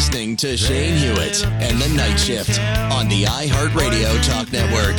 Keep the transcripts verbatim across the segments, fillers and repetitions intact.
listening to Shane Hewitt and the Night Shift on the iHeartRadio Talk Network.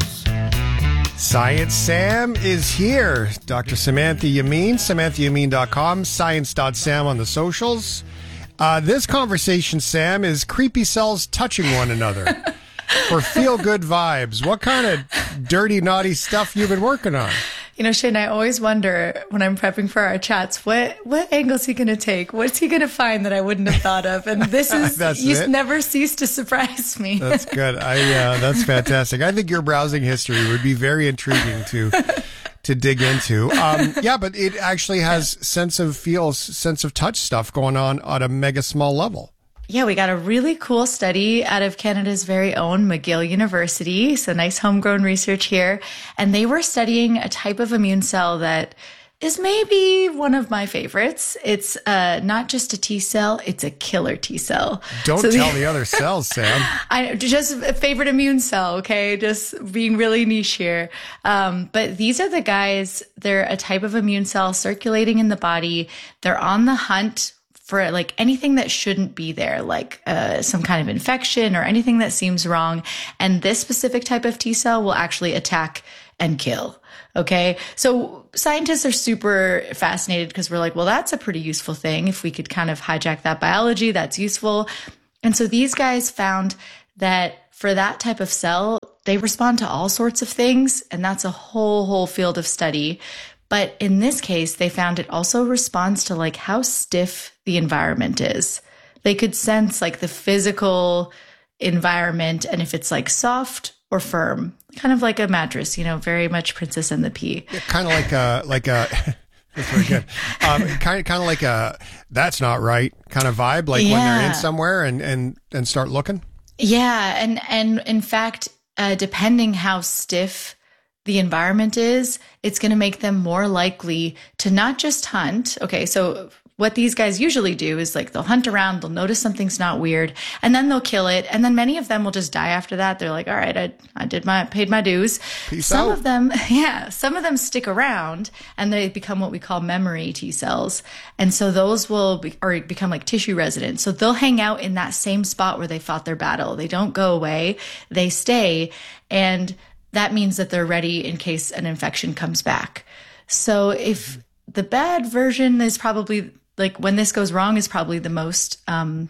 Science Sam is here. Doctor Samantha Yamin, samantha yamin dot com, science dot sam on the socials. Uh, this conversation, Sam, is creepy cells touching one another for feel-good vibes. What kind of dirty, naughty stuff you been working on? You know, Shane, I always wonder when I'm prepping for our chats, what what angle is he going to take? What's he going to find that I wouldn't have thought of? And this is, you it. never cease to surprise me. That's good. I uh, that's fantastic. I think your browsing history would be very intriguing to to dig into. Um, yeah, but it actually has sense of feels, sense of touch stuff going on at a mega small level. Yeah, we got a really cool study out of Canada's very own McGill University. So nice homegrown research here. And they were studying a type of immune cell that is maybe one of my favorites. It's uh, not just a T cell, it's a killer T cell. Don't so tell the, the other cells, Sam. I just a favorite immune cell, okay? Just being really niche here. Um, but these are the guys, they're a type of immune cell circulating in the body. They're on the hunt for like anything that shouldn't be there, like uh, some kind of infection or anything that seems wrong. And this specific type of T cell will actually attack and kill. Okay. So scientists are super fascinated because we're like, well, that's a pretty useful thing. If we could kind of hijack that biology, that's useful. And so these guys found that for that type of cell, they respond to all sorts of things. And that's a whole, whole field of study. But in this case, they found it also responds to like how stiff the environment is. They could sense like the physical environment and if it's like soft or firm, kind of like a mattress, you know, very much Princess and the Pea. Yeah, kind of like a, like a, that's very good. Um, kind of, kind of like a, that's not right kind of vibe, like yeah. when they're in somewhere and, and, and start looking. Yeah. And, and in fact, uh, depending how stiff the environment is, it's going to make them more likely to not just hunt. Okay, so what these guys usually do is like they'll hunt around, they'll notice something's not weird, and then they'll kill it. And then many of them will just die after that. They're like, all right, I, I did my, paid my dues. Peace some out. of them, yeah, some of them stick around and they become what we call memory T cells. And so those will be, or become like tissue resident. So they'll hang out in that same spot where they fought their battle. They don't go away, they stay. And that means that they're ready in case an infection comes back. So if the bad version is probably like when this goes wrong is probably the most um,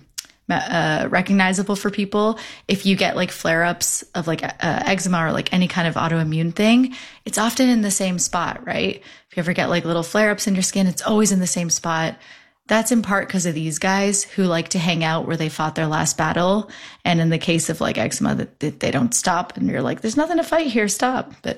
uh, recognizable for people. If you get like flare-ups of like uh, eczema or like any kind of autoimmune thing, it's often in the same spot, right? If you ever get like little flare-ups in your skin, it's always in the same spot. That's in part because of these guys who like to hang out where they fought their last battle. And in the case of like eczema, that they don't stop. And you're like, there's nothing to fight here. Stop. But,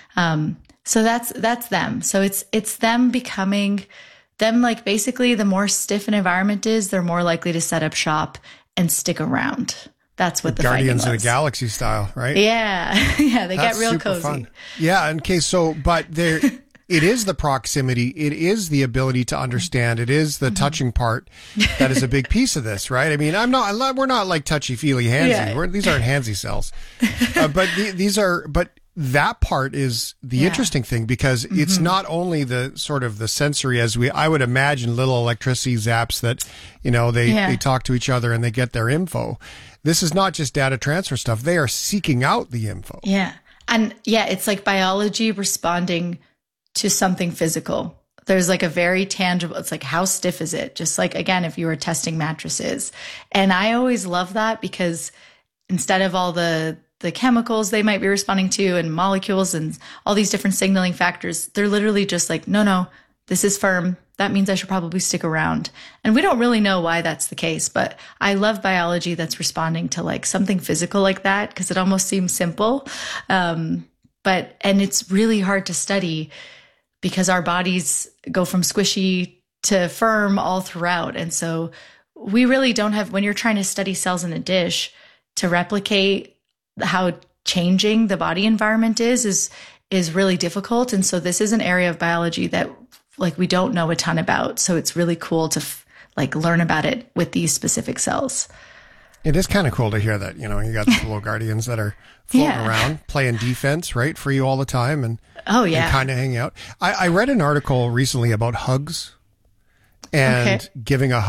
um, so that's, that's them. So it's, it's them becoming them, like basically the more stiff an environment is, they're more likely to set up shop and stick around. That's what the, the Guardians of the Galaxy style, right? Yeah. Yeah. They that's get real super cozy. Fun. Yeah. Okay. So, but they're, it is the proximity. It is the ability to understand. It is the mm-hmm. touching part that is a big piece of this, right? I mean, I'm not, we're not like touchy-feely handsy. Yeah. We're, these aren't handsy cells. Uh, but the, these are, but that part is the yeah. interesting thing because mm-hmm. it's not only the sort of the sensory as we, I would imagine little electricity zaps that, you know, they, yeah. they talk to each other and they get their info. This is not just data transfer stuff. They are seeking out the info. Yeah. And yeah, it's like biology responding to something physical. There's like a very tangible, it's like, how stiff is it? Just like, again, if you were testing mattresses. And I always love that because instead of all the, the chemicals they might be responding to and molecules and all these different signaling factors, they're literally just like, no, no, this is firm. That means I should probably stick around. And we don't really know why that's the case, but I love biology that's responding to like something physical like that because it almost seems simple. Um, but, and it's really hard to study because our bodies go from squishy to firm all throughout. And so we really don't have, when you're trying to study cells in a dish to replicate how changing the body environment is, is, is really difficult. And so this is an area of biology that like we don't know a ton about. So it's really cool to f- like learn about it with these specific cells. It is kind of cool to hear that, you know, you got the little guardians that are floating Yeah. around, playing defense, right, for you all the time and, Oh, yeah. and kind of hanging out. I, I read an article recently about hugs and Okay. giving a hug.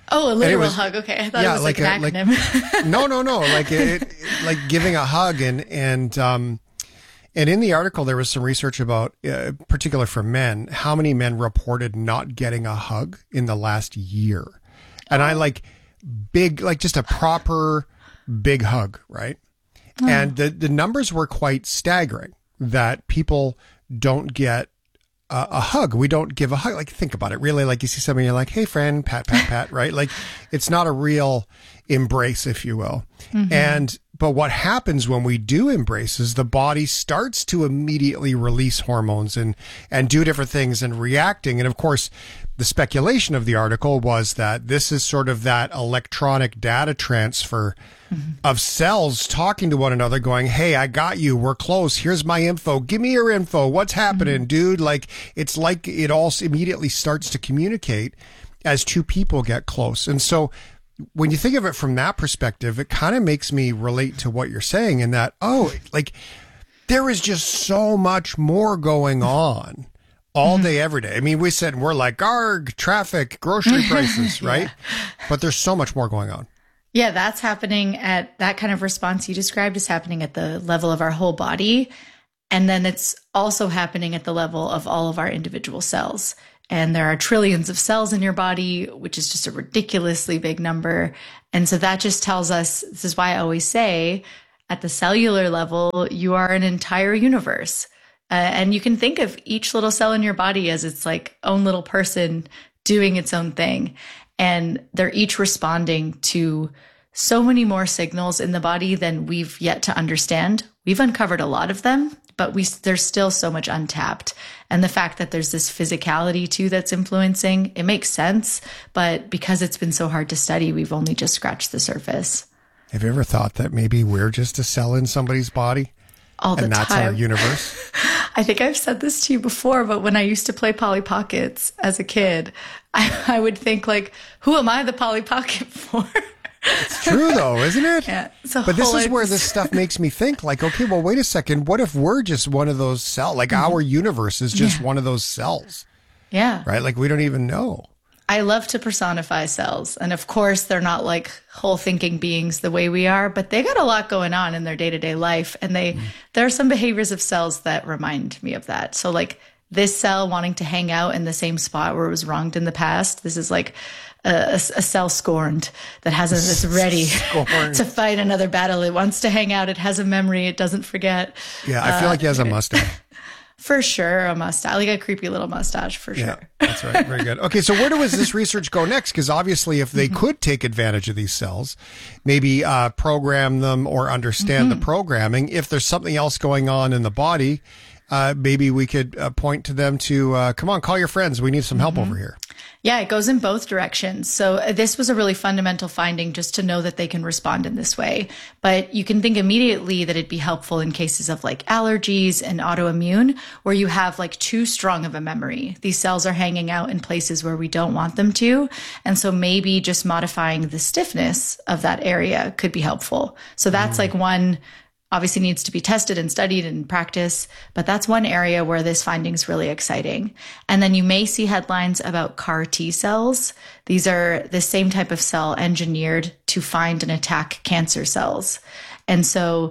Oh, a literal was, hug. Okay, I thought yeah, it was like, like an a, acronym. like no, no, no, like it, it, like giving a hug, and and um, and in the article there was some research about, uh, particular for men, how many men reported not getting a hug in the last year, and I like big, like just a proper big hug, right? Oh. And the the numbers were quite staggering that people don't get Uh, a hug. We don't give a hug. Like, think about it. Really, like you see somebody, you're like, hey, friend, pat, pat, pat, right? Like, it's not a real embrace, if you will. Mm-hmm. And, but what happens when we do embrace is the body starts to immediately release hormones and, and do different things and reacting. And of course, the speculation of the article was that this is sort of that electronic data transfer mm-hmm. of cells talking to one another, going, hey, I got you. We're close. Here's my info. Give me your info. What's happening, mm-hmm. dude? Like, it's like it all immediately starts to communicate as two people get close. And so when you think of it from that perspective, it kind of makes me relate to what you're saying in that, oh, like there is just so much more going on all day, every day. I mean, we said we're like, arg, traffic, grocery prices, right? Yeah. But there's so much more going on. Yeah, that's happening at that kind of response you described is happening at the level of our whole body. And then it's also happening at the level of all of our individual cells. And there are trillions of cells in your body, which is just a ridiculously big number. And so that just tells us, this is why I always say, at the cellular level, you are an entire universe. Uh, and you can think of each little cell in your body as its like own little person doing its own thing. And they're each responding to so many more signals in the body than we've yet to understand. We've uncovered a lot of them, but we there's still so much untapped. And the fact that there's this physicality too that's influencing, it makes sense. But because it's been so hard to study, we've only just scratched the surface. Have you ever thought that maybe we're just a cell in somebody's body? All the and that's time. Our universe? I think I've said this to you before, but when I used to play Polly Pockets as a kid, I, I would think like, who am I the Polly Pocket for? It's true though, isn't it? Yeah. But this is where this stuff makes me think like, okay, well, wait a second. What if we're just one of those cells? Like mm-hmm. our universe is just yeah. one of those cells. Yeah. Right? Like we don't even know. I love to personify cells. And of course, they're not like whole thinking beings the way we are, but they got a lot going on in their day-to-day life. And they, mm. there are some behaviors of cells that remind me of that. So like this cell wanting to hang out in the same spot where it was wronged in the past. This is like a, a, a cell scorned that has a, that's ready to fight another battle. It wants to hang out. It has a memory. It doesn't forget. Yeah. I feel uh, like he has a mustache. For sure, a mustache, like a creepy little mustache, for sure. Yeah, that's right. Very good. Okay, so where does this research go next? Because obviously, if they mm-hmm. could take advantage of these cells, maybe uh, program them or understand mm-hmm. the programming, if there's something else going on in the body, uh, maybe we could uh, point to them to, uh, come on, call your friends. We need some help mm-hmm. over here. Yeah, it goes in both directions. So uh, this was a really fundamental finding just to know that they can respond in this way. But you can think immediately that it'd be helpful in cases of like allergies and autoimmune, where you have like too strong of a memory. These cells are hanging out in places where we don't want them to. And so maybe just modifying the stiffness of that area could be helpful. So that's mm. like one, obviously needs to be tested and studied and practice, but that's one area where this finding is really exciting. And then you may see headlines about C A R T cells. These are the same type of cell engineered to find and attack cancer cells. And so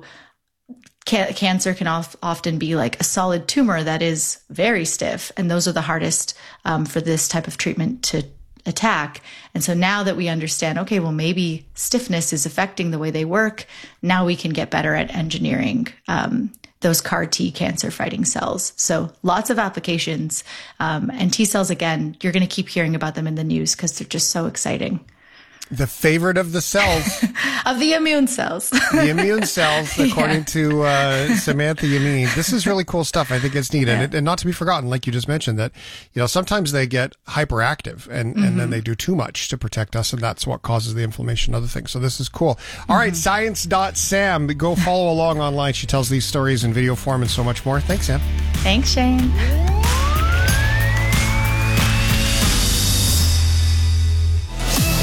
ca- cancer can of- often be like a solid tumor that is very stiff. And those are the hardest um, for this type of treatment to attack. And so now that we understand, okay, well, maybe stiffness is affecting the way they work, now we can get better at engineering um, those C A R T cancer fighting cells. So lots of applications. Um, and T cells, again, you're going to keep hearing about them in the news because they're just so exciting. The favorite of the cells. Of the immune cells. The immune cells, according yeah. to uh, Samantha Yameen. This is really cool stuff. I think it's neat. Yeah. And, it, and not to be forgotten, like you just mentioned, that, you know, sometimes they get hyperactive and, mm-hmm. and then they do too much to protect us. And that's what causes the inflammation and other things. So this is cool. All mm-hmm. right, science dot sam. Go follow along online. She tells these stories in video form and so much more. Thanks, Sam. Thanks, Shane.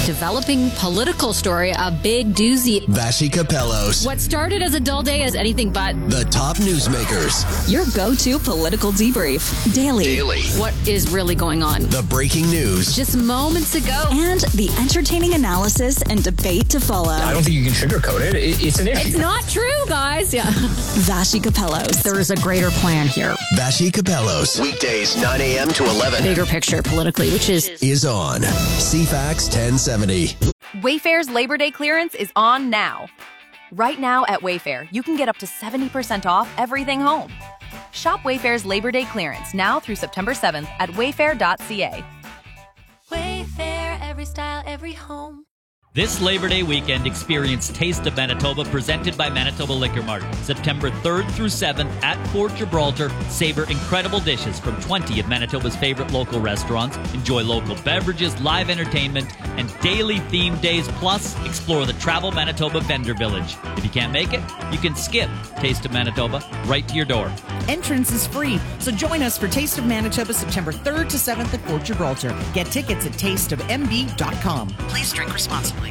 Developing political story, a big doozy. Vassy Capellos. What started as a dull day is anything but. The top newsmakers. Your go-to political debrief. Daily. Daily. What is really going on? The breaking news. Just moments ago. And the entertaining analysis and debate to follow. I don't think you can sugarcoat it. it it's an issue. It's not true, guys. Yeah. Vassy Capellos. There is a greater plan here. Vassy Capellos. Weekdays nine a.m. to eleven. Bigger picture politically, which is... Is on C FAX ten seventy. Wayfair's Labor Day clearance is on now. Right now at Wayfair, you can get up to seventy percent off everything home. Shop Wayfair's Labor Day clearance now through September seventh at wayfair dot c a. Wayfair, every style, every home. This Labor Day weekend, experience Taste of Manitoba presented by Manitoba Liquor Mart. September third through seventh at Fort Gibraltar. Savor incredible dishes from twenty of Manitoba's favorite local restaurants. Enjoy local beverages, live entertainment, and daily themed days. Plus, explore the Travel Manitoba Vendor Village. If you can't make it, you can skip Taste of Manitoba right to your door. Entrance is free, so join us for Taste of Manitoba September third to seventh at Fort Gibraltar. Get tickets at taste of m b dot com. Please drink responsibly.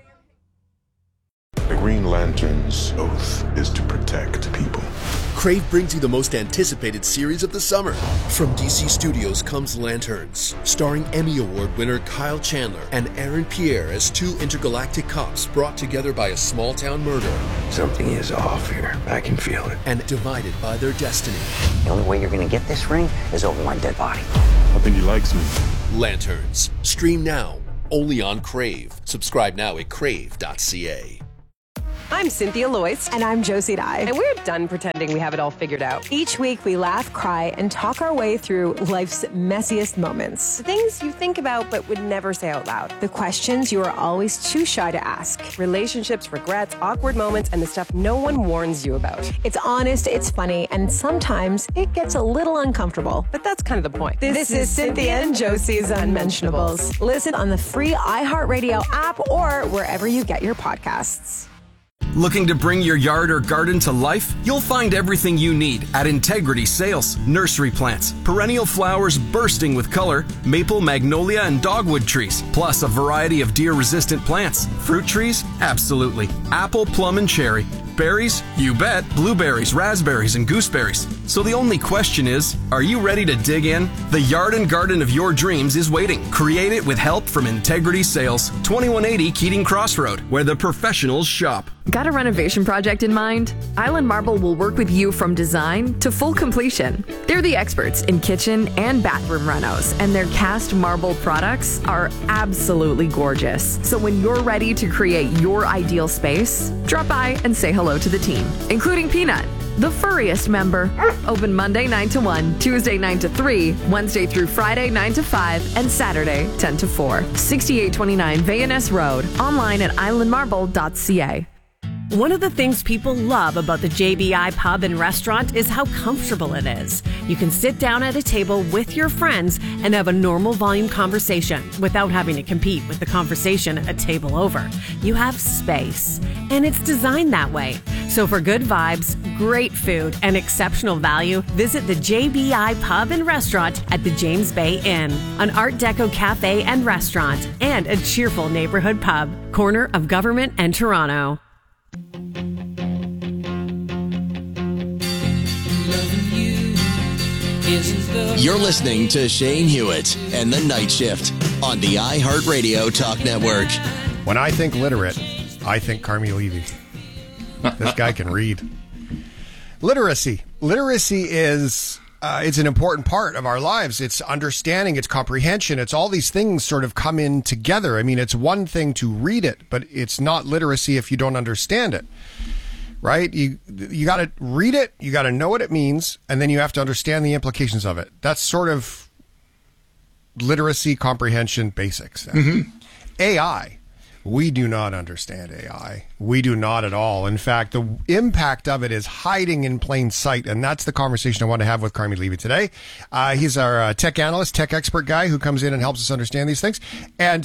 The Green Lantern's oath is to protect people. Crave brings you the most anticipated series of the summer. From D C Studios comes Lanterns, starring Emmy Award winner Kyle Chandler and Aaron Pierre as two intergalactic cops brought together by a small-town murder. Something is off here. I can feel it. And divided by their destiny. The only way you're going to get this ring is over my dead body. I think he likes me. Lanterns. Stream now. Only on Crave. Subscribe now at crave dot c a. I'm Cynthia Loyce. And I'm Josie Dye. And we're done pretending we have it all figured out. Each week we laugh, cry, and talk our way through life's messiest moments. The things you think about but would never say out loud. The questions you are always too shy to ask. Relationships, regrets, awkward moments, and the stuff no one warns you about. It's honest, it's funny, and sometimes it gets a little uncomfortable. But that's kind of the point. This, this is Cynthia and Josie's Unmentionables. Listen on the free iHeartRadio app or wherever you get your podcasts. Looking to bring your yard or garden to life? You'll find everything you need at Integrity Sales. Nursery plants, perennial flowers bursting with color, maple, magnolia, and dogwood trees, plus a variety of deer-resistant plants. Fruit trees? Absolutely. Apple, plum, and cherry. Berries? You bet. Blueberries, raspberries, and gooseberries. So the only question is, are you ready to dig in? The yard and garden of your dreams is waiting. Create it with help from Integrity Sales, twenty-one eighty Keating Crossroad, where the professionals shop. Got a renovation project in mind? Island Marble will work with you from design to full completion. They're the experts in kitchen and bathroom renos, and their cast marble products are absolutely gorgeous. So when you're ready to create your ideal space, drop by and say hello to the team, including Peanut, the furriest member. Open Monday nine to one, Tuesday nine to three, Wednesday through Friday nine to five, and Saturday ten to four. sixty-eight twenty-nine Van Ness Road. Online at island marble dot c a. One of the things people love about the J B I Pub and Restaurant is how comfortable it is. You can sit down at a table with your friends and have a normal volume conversation without having to compete with the conversation a table over. You have space, and it's designed that way. So for good vibes, great food, and exceptional value, visit the J B I Pub and Restaurant at the James Bay Inn, an Art Deco cafe and restaurant, and a cheerful neighborhood pub, corner of Government and Toronto. You're listening to Shane Hewitt and the Night Shift on the iHeartRadio Talk Network. When I think literate, I think Carmi Levy. This guy can read. Literacy. Literacy is uh, it's an important part of our lives. It's understanding, it's comprehension, it's all these things sort of come in together. I mean, it's one thing to read it, but it's not literacy if you don't understand it. Right? You you got to read it, you got to know what it means, and then you have to understand the implications of it. That's sort of literacy comprehension basics. Mm-hmm. A I. We do not understand A I. We do not at all. In fact, the impact of it is hiding in plain sight, and that's the conversation I want to have with Carmi Levy today. Uh, he's our uh, tech analyst, tech expert guy who comes in and helps us understand these things. And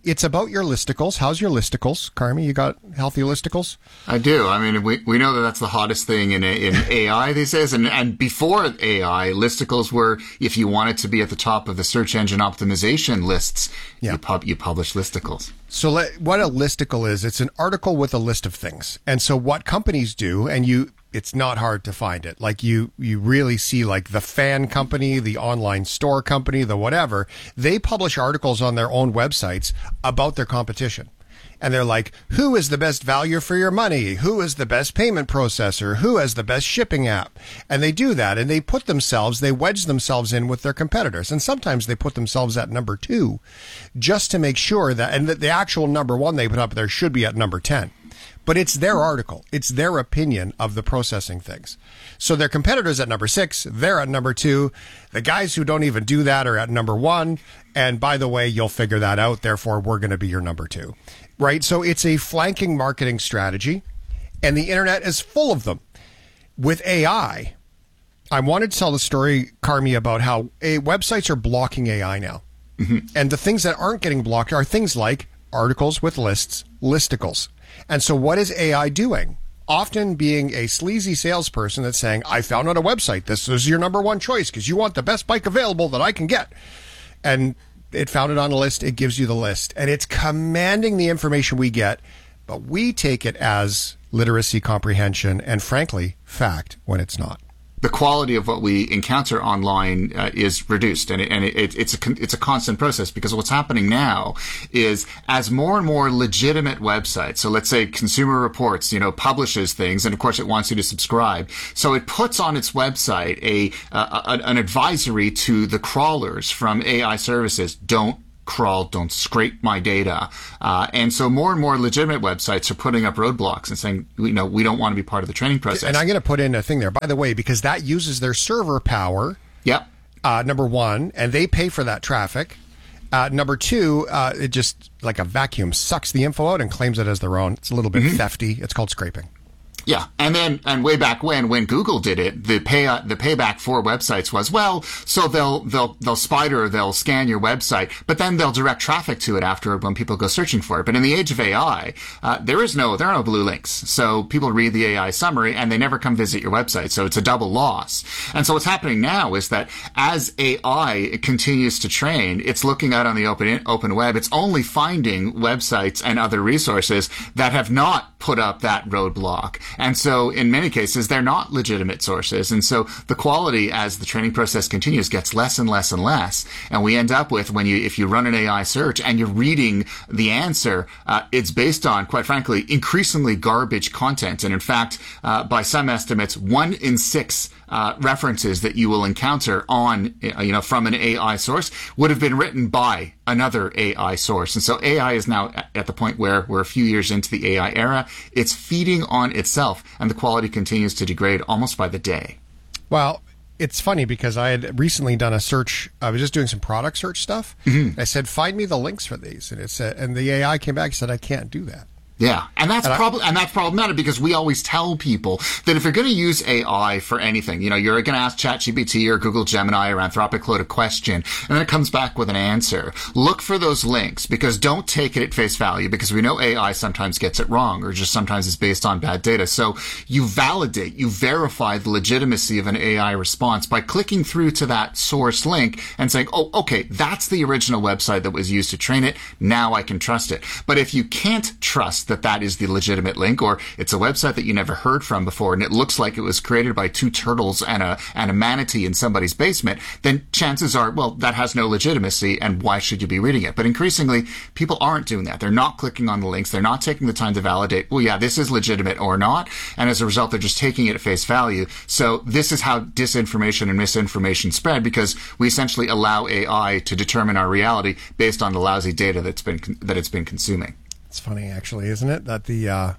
it's about your listicles. How's your listicles, Carmi? You got healthy listicles? I do. I mean, we we know that that's the hottest thing in in A I these days. And and before A I, listicles were, if you wanted to be at the top of the search engine optimization lists, yeah. you pub you publish listicles. So let, what a listicle is, it's an article with a list of things. And so what companies do, and you, it's not hard to find it. Like you, you really see like the fan company, the online store company, the whatever, they publish articles on their own websites about their competition. And they're like, who is the best value for your money? Who is the best payment processor? Who has the best shipping app? And they do that, and they put themselves, they wedge themselves in with their competitors. And sometimes they put themselves at number two just to make sure that, and that the actual number one they put up there should be at number ten. But it's their article. It's their opinion of the processing things. So their competitors at number six, they're at number two. The guys who don't even do that are at number one. And by the way, you'll figure that out. Therefore, we're going to be your number two. Right? So it's a flanking marketing strategy, and the internet is full of them. With A I, I wanted to tell the story, Carmi, about how a, websites are blocking A I now. Mm-hmm. And the things that aren't getting blocked are things like articles with lists, listicles. And so what is A I doing? Often being a sleazy salesperson that's saying, I found out a website. This is your number one choice because you want the best bike available that I can get. And it found it on a list. It gives you the list. And it's commanding the information we get, but we take it as literacy, comprehension, and frankly, fact when it's not. The quality of what we encounter online uh, is reduced, and, it, and it, it's a it's a constant process, because what's happening now is as more and more legitimate websites, so let's say Consumer Reports, you know, publishes things, and of course it wants you to subscribe, so it puts on its website a, uh, a an advisory to the crawlers from A I services: don't crawl, don't scrape my data. Uh, and so more and more legitimate websites are putting up roadblocks and saying, you know, we don't want to be part of the training process. And I'm going to put in a thing there, by the way, because that uses their server power. Yep. Uh, number one, and they pay for that traffic. Uh, number two, uh, it just, like a vacuum, sucks the info out and claims it as their own. It's a little bit mm-hmm. thefty. It's called scraping. Yeah, and then and way back when, when Google did it, the pay uh, the payback for websites was, well, so they'll they'll they'll spider, they'll scan your website, but then they'll direct traffic to it after when people go searching for it. But in the age of A I, uh, there is no there are no blue links, so people read the A I summary and they never come visit your website, so it's a double loss. And so what's happening now is that as A I continues to train, it's looking out on the open open web, it's only finding websites and other resources that have not put up that roadblock. And so in many cases, they're not legitimate sources. And so the quality as the training process continues gets less and less and less. And we end up with, when you, if you run an A I search and you're reading the answer, uh, it's based on, quite frankly, increasingly garbage content. And in fact, uh, by some estimates, one in six Uh, references that you will encounter on, you know, from an A I source would have been written by another A I source. And so A I is now at the point where we're a few years into the A I era. It's feeding on itself, and the quality continues to degrade almost by the day. Well, it's funny because I had recently done a search. I was just doing some product search stuff. Mm-hmm. I said, find me the links for these. And it said, and the A I came back and said, I can't do that. Yeah, and that's and, prob- and that's problematic, because we always tell people that if you're going to use A I for anything, you know, you're going to ask ChatGPT or Google Gemini or Anthropic Claude a question, and then it comes back with an answer. Look for those links, because don't take it at face value, because we know A I sometimes gets it wrong, or just sometimes it's based on bad data. So you validate, you verify the legitimacy of an A I response by clicking through to that source link and saying, oh, okay, that's the original website that was used to train it. Now I can trust it. But if you can't trust that that is the legitimate link, or it's a website that you never heard from before and it looks like it was created by two turtles and a and a manatee in somebody's basement, then chances are, well, that has no legitimacy, and why should you be reading it? But increasingly, people aren't doing that. They're not clicking on the links. They're not taking the time to validate, well, yeah, this is legitimate or not. And as a result, they're just taking it at face value. So this is how disinformation and misinformation spread, because we essentially allow A I to determine our reality based on the lousy data that's been that it's been consuming. It's funny, actually, isn't it? That the uh,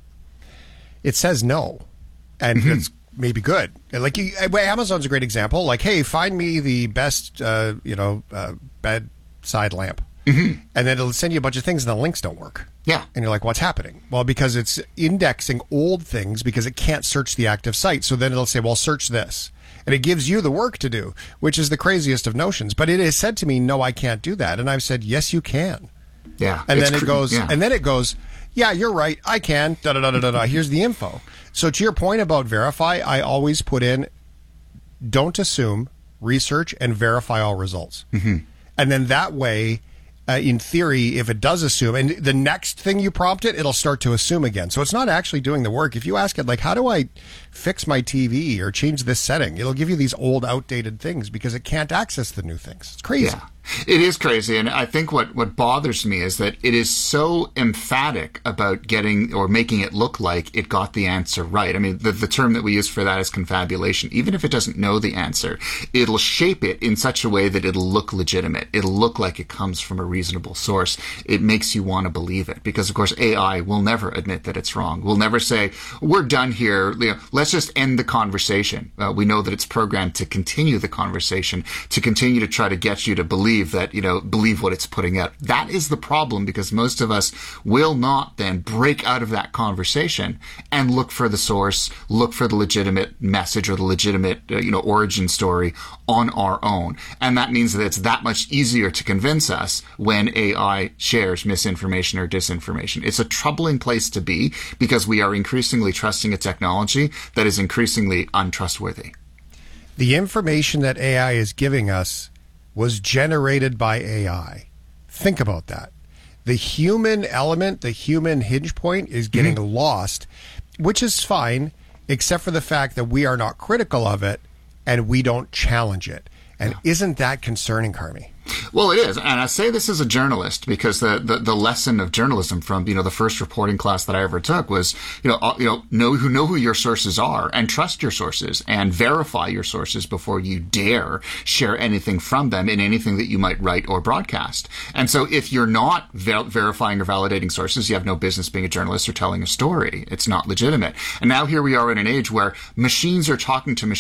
it says no, and mm-hmm. it's maybe good. Like you, Amazon's a great example. Like, hey, find me the best, uh, you know, uh, bedside lamp, mm-hmm. and then it'll send you a bunch of things, and the links don't work. Yeah, and you're like, what's happening? Well, because it's indexing old things because it can't search the active site. So then it'll say, well, search this. And it gives you the work to do, which is the craziest of notions. But it has said to me, no, I can't do that. And I've said, yes, you can. Yeah. And then it cr- goes, yeah. and then it goes, yeah, you're right. I can. Da da da da da da. Here's the info. So to your point about verify, I always put in, don't assume, research, and verify all results. Mm-hmm. And then that way, uh, in theory, if it does assume, and the next thing you prompt it, it'll start to assume again. So it's not actually doing the work. If you ask it, like, how do I fix my T V or change this setting? It'll give you these old, outdated things because it can't access the new things. It's crazy. Yeah. It is crazy, and I think what, what bothers me is that it is so emphatic about getting or making it look like it got the answer right. I mean, the, the term that we use for that is confabulation. Even if it doesn't know the answer, it'll shape it in such a way that it'll look legitimate. It'll look like it comes from a reasonable source. It makes you want to believe it because, of course, A I will never admit that it's wrong. We'll never say, we're done here. You know, let's just end the conversation. Uh, we know that it's programmed to continue the conversation, to continue to try to get you to believe that, you know, believe what it's putting out. That is the problem because most of us will not then break out of that conversation and look for the source, look for the legitimate message or the legitimate, uh, you know, origin story on our own. And that means that it's that much easier to convince us when A I shares misinformation or disinformation. It's a troubling place to be because we are increasingly trusting a technology that is increasingly untrustworthy. The information that A I is giving us was generated by A I. Think about that. The human element, the human hinge point is getting mm-hmm. lost, which is fine, except for the fact that we are not critical of it and we don't challenge it. And yeah. Isn't that concerning, Carmi? Well, it is. And I say this as a journalist because the, the, the lesson of journalism from, you know, the first reporting class that I ever took was, you know, uh, you know, know who know who your sources are and trust your sources and verify your sources before you dare share anything from them in anything that you might write or broadcast. And so if you're not ver- verifying or validating sources, you have no business being a journalist or telling a story. It's not legitimate. And now here we are in an age where machines are talking to machines.